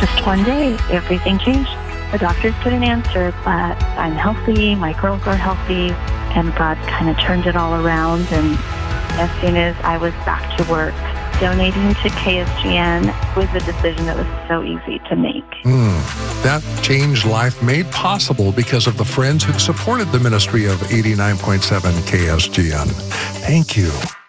Just one day, everything changed. The doctors couldn't answer, but I'm healthy, my girls are healthy, and God kind of turned it all around. And as soon as I was back to work, donating to KSGN was a decision that was so easy to make. That changed life made possible because of the friends who supported the ministry of 89.7 KSGN. Thank you.